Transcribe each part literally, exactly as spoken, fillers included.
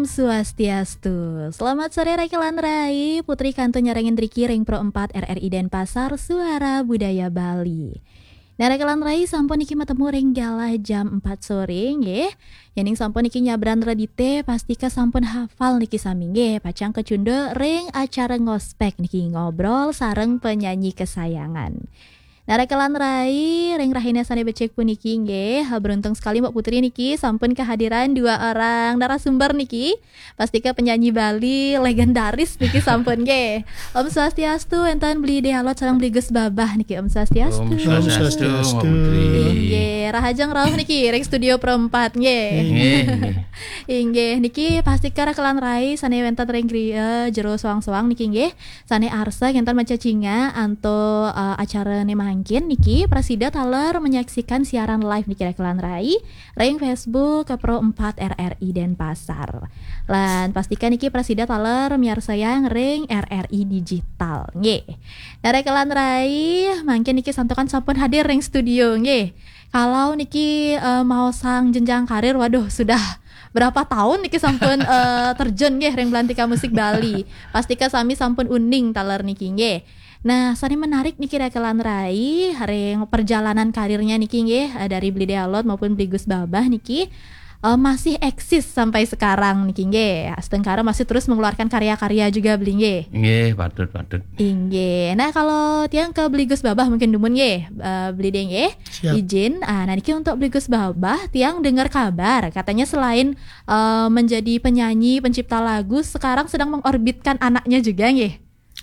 Om Swastiastu. Selamat sore Rekelan Rai, Putri Kanto nyarengin Riki Ring Pro empat R R I Denpasar, Suara Budaya Bali. Nah Rekelan Rai sampun iki matemu ring galah jam empat sore nggih. Yening sampun iki nyabran redite pastika sampun hafal niki sami nggih. Pacang kecundel ring acara ngospek niki ngobrol sareng penyanyi kesayangan. Nah Rekelan Rai, ring rahina sane becek puniki nggih. Beruntung sekali Mbak Putri niki sampun kehadiran dua orang narasumber niki. Pastika penyanyi Bali legendaris niki sampun nggih. Om Swastiastu enten beli dialog sareng beli Gus Babah niki Om Swastiastu. Om Swastiastu Mbak Putri. Nggih, rahajeng rawuh niki ring studio Pro empat nggih. Nggih. Nggih, niki pastika Rekelan Rai sane wenten ring griya jero soang-soang niki nggih. Sane arsa enten macacinga anto uh, acara nemah mungkin niki Presida taler menyaksikan siaran live niki Rekelan Rai ring Facebook ke Pro empat R R I Denpasar. Lan pastikan niki Presida taler miarsa yang ring R R I digital nggih. Nah Rekelan Rai mungkin niki santokan sampun hadir ring studio nggih. Kalau niki uh, mau sang jenjang karir waduh sudah berapa tahun niki sampun uh, terjun nggih ring belantika musik Bali. Pastika sami sampun uning taler niki nggih. Nah, sani menarik niki Rekelan Rai, ring perjalanan karirnya niki nggih dari Beli Dialog maupun Beli Gus Babah niki uh, masih eksis sampai sekarang niki nggih. Astengkara masih terus mengeluarkan karya-karya juga Beli nggih. Nggih, patut-patut. Nggih. Nah, kalau tiang ke Beli Gus Babah mungkin dumun nggih, uh, Beli deh nggih. Izin. Ah, nah niki untuk Beli Gus Babah tiang dengar kabar katanya selain uh, menjadi penyanyi, pencipta lagu, sekarang sedang mengorbitkan anaknya juga nggih.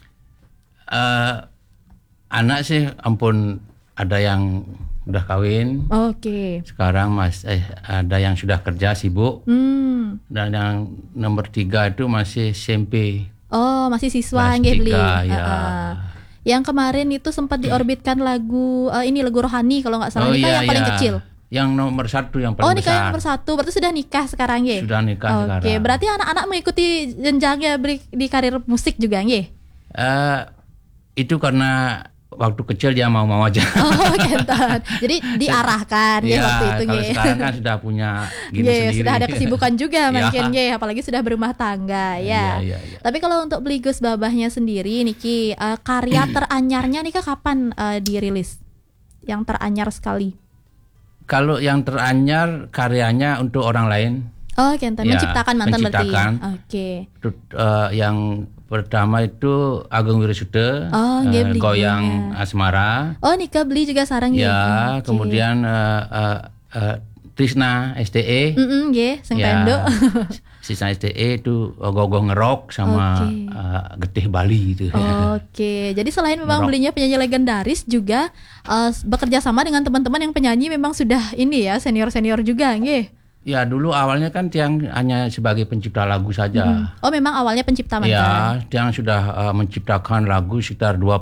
Uh, anak sih ampun ada yang udah kawin. Oke. Okay. Sekarang mas eh, ada yang sudah kerja sibuk. Hmm. Dan yang nomor tiga itu masih S M P. Oh masih siswa nggih Beli. Ya. Uh-uh. Yang kemarin itu sempat diorbitkan lagu uh, ini lagu rohani kalau nggak salah. Oh, nikah iya, yang paling iya. kecil. Yang nomor satu yang paling oh, besar. Oh nikah yang nomor satu. Berarti sudah nikah sekarang nggih. Sudah nikah okay. sekarang. Oke. Berarti anak-anak mengikuti jenjangnya Beli di karir musik juga nggih. Uh, Itu karena waktu kecil dia mau-mau aja. Oh, kentan. Jadi diarahkan ya, ya waktu itu kalau nggih. Sekarang kan sudah punya gini yeah, sendiri. Sudah ada kesibukan juga mungkin ya. nggih, apalagi sudah berumah tangga ya. Ya, ya, ya. Tapi kalau untuk Beli Gus Babahnya sendiri niki uh, karya teranyarnya nika kapan uh, dirilis? Yang teranyar sekali. Kalau yang teranyar karyanya untuk orang lain. Oh, kentan ya, menciptakan mantan berarti. Oke. Okay. Uh, yang pertama itu Agung Wirasuta, oh, uh, Goyang Asmara. Oh, nikah Beli juga sarang ya. Ya, okay. Kemudian uh, uh, uh, Trisna S T E. Heeh, nggih, sing tendo. Trisna S T E itu gogo ngerok sama okay. uh, Getih Bali itu. Oh, Oke, okay. Jadi selain memang ngerok. Belinya penyanyi legendaris juga uh, bekerja sama dengan teman-teman yang penyanyi memang sudah ini ya senior-senior juga, nggih. Ya dulu awalnya kan Tiang hanya sebagai pencipta lagu saja. Hmm. Oh memang awalnya pencipta mantan. Ya, Tiang sudah uh, menciptakan lagu sekitar dua